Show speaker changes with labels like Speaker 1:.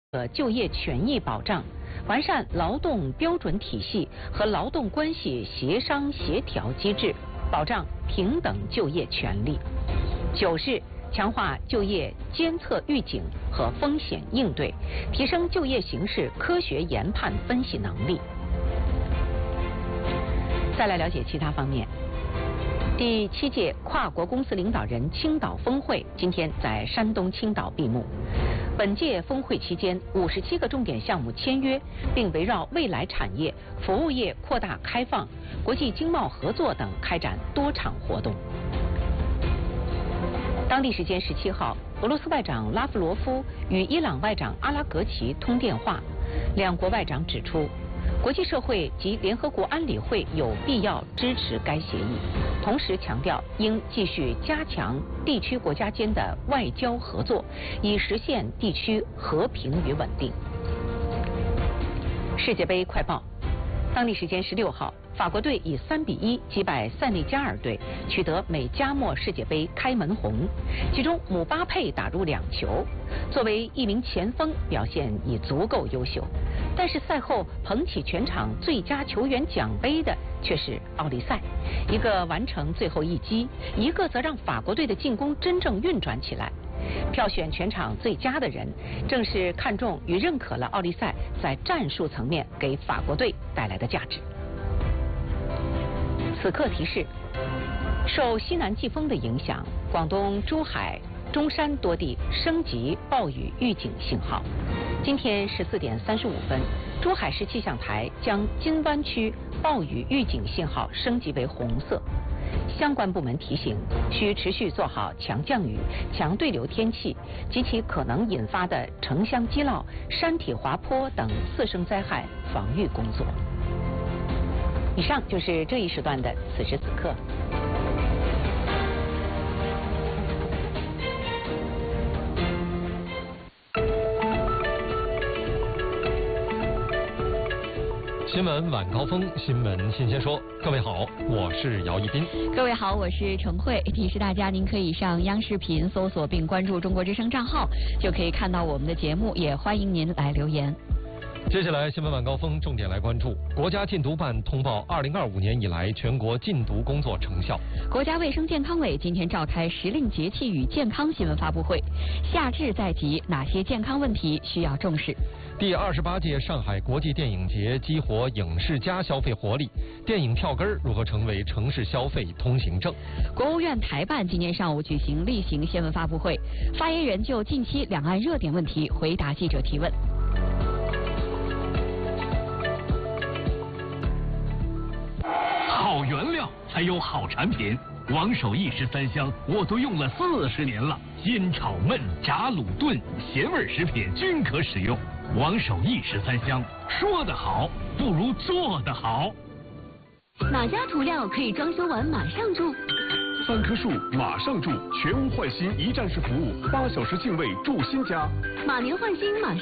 Speaker 1: 就业权益保障，完善劳动标准体系和劳动关系协商协调机制，保障平等就业权利。9是强化就业监测预警和风险应对，提升就业形势科学研判分析能力。再来了解其他方面。第7届跨国公司领导人青岛峰会今天在山东青岛闭幕。本届峰会期间，57个重点项目签约，并围绕未来产业、服务业扩大开放、国际经贸合作等开展多场活动。当地时间17号，俄罗斯外长拉夫罗夫与伊朗外长阿拉格齐通电话，两国外长指出，国际社会及联合国安理会有必要支持该协议，同时强调应继续加强地区国家间的外交合作，以实现地区和平与稳定。世界杯快报，当地时间16号，法国队以3比1击败塞内加尔队，取得美加墨世界杯开门红，其中姆巴佩打入2球。作为一名前锋，表现已足够优秀。但是赛后捧起全场最佳球员奖杯的却是奥利赛，一个完成最后一击，一个则让法国队的进攻真正运转起来。票选全场最佳的人，正是看中与认可了奥利赛在战术层面给法国队带来的价值。此刻提示：受西南季风的影响，广东珠海、中山多地升级暴雨预警信号。今天14点35分，珠海市气象台将金湾区暴雨预警信号升级为红色。相关部门提醒，需持续做好强降雨、强对流天气及其可能引发的城乡积涝、山体滑坡等次生灾害防御工作。以上就是这一时段的此时此刻。
Speaker 2: 新闻晚高峰，新闻新鲜说。各位好，我是姚一斌。
Speaker 3: 各位好，我是程慧。提示大家，您可以上央视频搜索并关注中国之声账号，就可以看到我们的节目，也欢迎您来留言。
Speaker 2: 接下来新闻晚高峰重点来关注国家禁毒办通报2025年以来全国禁毒工作成效。
Speaker 3: 国家卫生健康委今天召开时令节气与健康新闻发布会，夏至在即，哪些健康问题需要重视？
Speaker 2: 第28届上海国际电影节激活影视加消费活力，电影票根如何成为城市消费通行证？
Speaker 3: 国务院台办今天上午举行例行新闻发布会，发言人就近期两岸热点问题回答记者提问。
Speaker 4: 好原料才有好产品，王守义13香我都用了40年了，煎炒焖炸卤炖咸味食品均可使用。王守义13香，说得好不如做得好。
Speaker 5: 哪家涂料可以装修完马上住
Speaker 6: ？3棵树马上住，全屋换新一站式服务，8小时净位住新家。
Speaker 5: 马年换新马上